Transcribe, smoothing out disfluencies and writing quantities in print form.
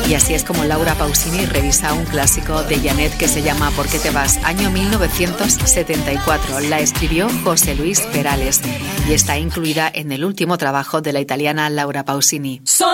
Y así es como Laura Pausini revisa un clásico de Janet que se llama ¿Por qué te vas?, año 1974. La escribió José Luis Perales y está incluida en el último trabajo de la italiana Laura Pausini.